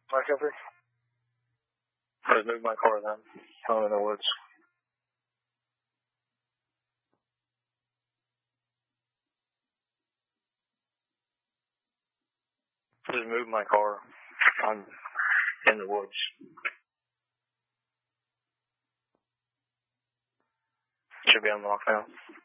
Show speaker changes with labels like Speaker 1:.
Speaker 1: Mark over. I just moved my car then. I'm in the woods. Just moved my car. I'm in the woods. Should be unlocked now.